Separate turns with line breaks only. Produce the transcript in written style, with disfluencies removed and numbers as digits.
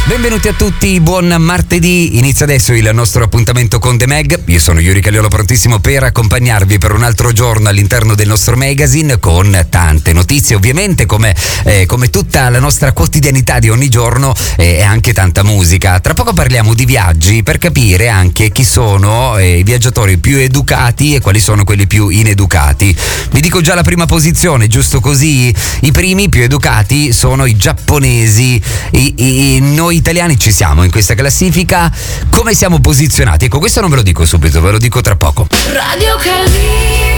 Benvenuti a tutti, buon martedì. Inizia adesso il nostro appuntamento con The Mag. Io sono Yuri Cagliolo, prontissimo per accompagnarvi per un altro giorno all'interno del nostro magazine con tante notizie, ovviamente come tutta la nostra quotidianità di ogni giorno, e anche tanta musica. Tra poco parliamo di viaggi per capire anche chi sono i viaggiatori più educati e quali sono quelli più ineducati. Vi dico già la prima posizione, giusto così. I primi più educati sono i giapponesi. Noi italiani ci siamo in questa classifica. Come siamo posizionati? Ecco, questo non ve lo dico subito, ve lo dico tra poco.
Radio Calypso.